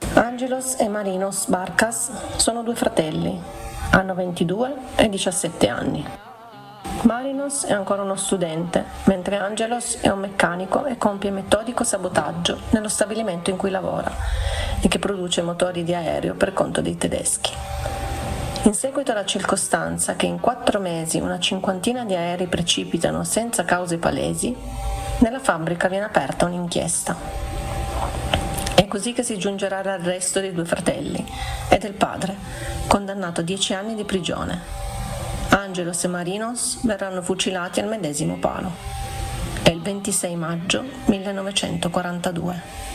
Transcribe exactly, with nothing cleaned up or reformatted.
Angelos e Marinos Barkas sono due fratelli, hanno ventidue e diciassette anni. Marinos è ancora uno studente, mentre Angelos è un meccanico e compie metodico sabotaggio nello stabilimento in cui lavora e che produce motori di aereo per conto dei tedeschi. In seguito alla circostanza che in quattro mesi una cinquantina di aerei precipitano senza cause palesi, nella fabbrica viene aperta un'inchiesta. È così che si giungerà all'arresto dei due fratelli e del padre, condannato a dieci anni di prigione. Angelos e Marinos verranno fucilati al medesimo palo. È il ventisei maggio millenovecentoquarantadue.